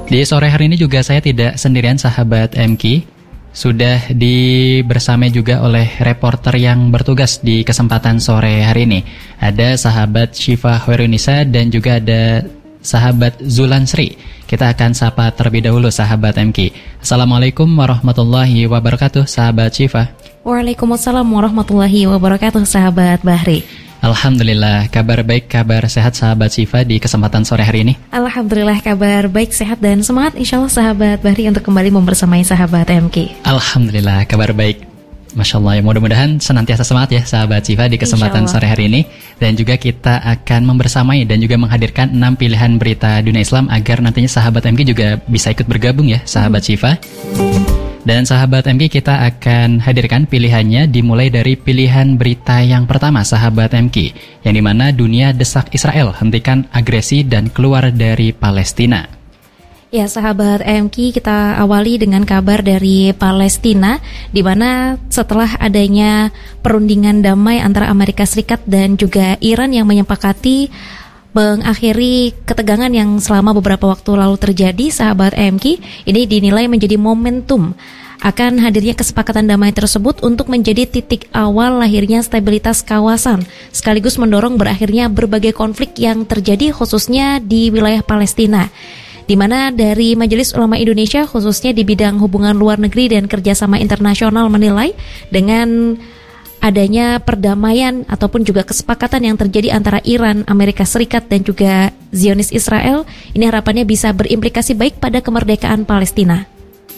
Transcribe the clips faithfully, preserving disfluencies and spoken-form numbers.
Di sore hari ini juga saya tidak sendirian sahabat M K. Sudah dibersamai juga oleh reporter yang bertugas di kesempatan sore hari ini. Ada sahabat Syifa Hoirunisa dan juga ada sahabat Zulan Sri. Kita akan sapa terlebih dahulu sahabat M K. Assalamualaikum warahmatullahi wabarakatuh sahabat Syifa. Waalaikumsalam warahmatullahi wabarakatuh sahabat Bahri. Alhamdulillah, kabar baik, kabar sehat sahabat Syifa di kesempatan sore hari ini. Alhamdulillah, kabar baik, sehat dan semangat insya Allah sahabat Bahri untuk kembali membersamai sahabat M K. Alhamdulillah, kabar baik. Masya Allah, ya, mudah-mudahan senantiasa semangat ya sahabat Syifa di kesempatan sore hari ini. Dan juga kita akan membersamai dan juga menghadirkan enam pilihan berita dunia Islam agar nantinya sahabat M K juga bisa ikut bergabung ya sahabat hmm. Syifa. Dan sahabat M K, kita akan hadirkan pilihannya dimulai dari pilihan berita yang pertama sahabat M K, yang dimana dunia desak Israel hentikan agresi dan keluar dari Palestina. Ya sahabat M K, kita awali dengan kabar dari Palestina, di mana setelah adanya perundingan damai antara Amerika Serikat dan juga Iran yang menyepakati mengakhiri ketegangan yang selama beberapa waktu lalu terjadi, sahabat M K, ini dinilai menjadi momentum akan hadirnya kesepakatan damai tersebut untuk menjadi titik awal lahirnya stabilitas kawasan, sekaligus mendorong berakhirnya berbagai konflik yang terjadi khususnya di wilayah Palestina, di mana dari Majelis Ulama Indonesia khususnya di bidang hubungan luar negeri dan kerjasama internasional menilai dengan adanya perdamaian ataupun juga kesepakatan yang terjadi antara Iran, Amerika Serikat dan juga Zionis Israel, ini harapannya bisa berimplikasi baik pada kemerdekaan Palestina.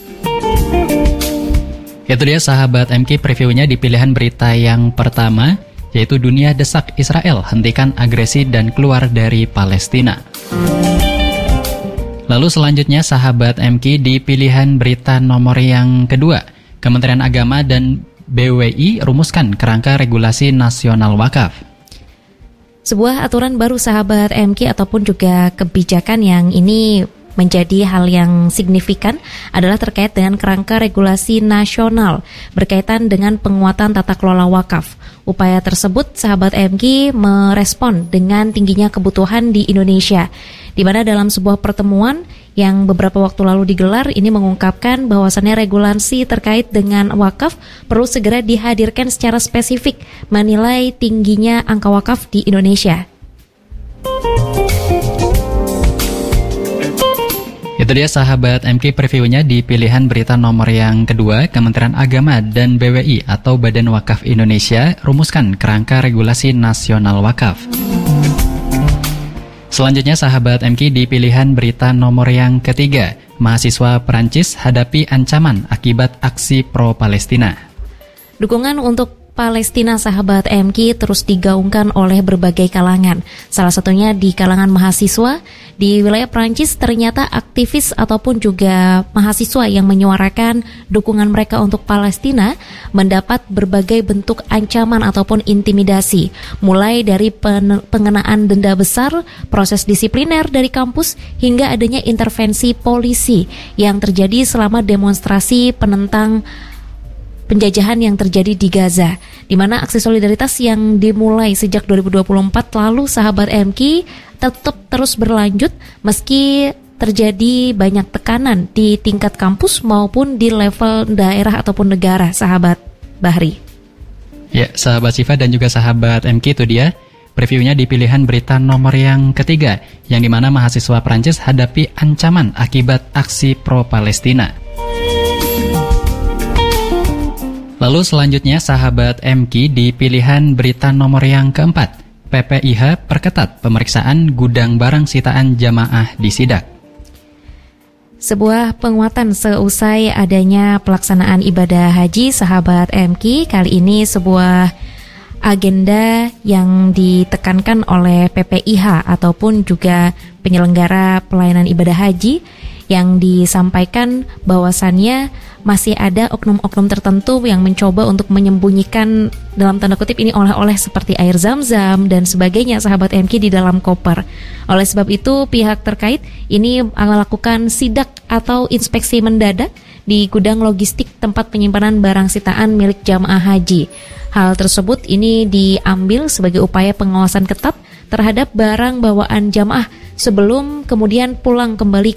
Itu dia sahabat M K, previewnya di pilihan berita yang pertama, yaitu dunia desak Israel hentikan agresi dan keluar dari Palestina. Lalu selanjutnya sahabat M K di pilihan berita nomor yang kedua, Kementerian Agama dan B W I rumuskan kerangka regulasi nasional wakaf. Sebuah aturan baru sahabat M K ataupun juga kebijakan yang ini menjadi hal yang signifikan adalah terkait dengan kerangka regulasi nasional berkaitan dengan penguatan tata kelola wakaf. Upaya tersebut sahabat M K merespon dengan tingginya kebutuhan di Indonesia, di mana dalam sebuah pertemuan yang beberapa waktu lalu digelar ini mengungkapkan bahwasannya regulasi terkait dengan wakaf perlu segera dihadirkan secara spesifik menilai tingginya angka wakaf di Indonesia. Itu dia sahabat M K, previewnya di pilihan berita nomor yang kedua, Kementerian Agama dan B W I atau Badan Wakaf Indonesia rumuskan kerangka regulasi nasional wakaf. Selanjutnya sahabat M K di pilihan berita nomor yang ketiga, mahasiswa Perancis hadapi ancaman akibat aksi pro-Palestina. Dukungan untuk Palestina sahabat M K terus digaungkan oleh berbagai kalangan. Salah satunya di kalangan mahasiswa di wilayah Prancis, ternyata aktivis ataupun juga mahasiswa yang menyuarakan dukungan mereka untuk Palestina mendapat berbagai bentuk ancaman ataupun intimidasi, mulai dari pen- pengenaan denda besar, proses disipliner dari kampus hingga adanya intervensi polisi yang terjadi selama demonstrasi penentang penjajahan yang terjadi di Gaza, di mana aksi solidaritas yang dimulai sejak dua ribu dua puluh empat lalu sahabat M K tetap terus berlanjut meski terjadi banyak tekanan di tingkat kampus maupun di level daerah ataupun negara sahabat Bahri. Ya, sahabat Syifa dan juga sahabat M K, itu dia previewnya di pilihan berita nomor yang ketiga, yang dimana mahasiswa Prancis hadapi ancaman akibat aksi pro-Palestina. Lalu selanjutnya sahabat M K di pilihan berita nomor yang keempat, P P I H perketat pemeriksaan gudang barang sitaan jamaah di Sidak. Sebuah penguatan seusai adanya pelaksanaan ibadah haji sahabat M K, kali ini sebuah agenda yang ditekankan oleh P P I H ataupun juga penyelenggara pelayanan ibadah haji yang disampaikan bahwasannya masih ada oknum-oknum tertentu yang mencoba untuk menyembunyikan dalam tanda kutip ini oleh-oleh seperti air zam-zam dan sebagainya sahabat M K di dalam koper. Oleh sebab itu pihak terkait ini melakukan sidak atau inspeksi mendadak di gudang logistik tempat penyimpanan barang sitaan milik jamaah haji. Hal tersebut ini diambil sebagai upaya pengawasan ketat terhadap barang bawaan jamaah sebelum kemudian pulang kembali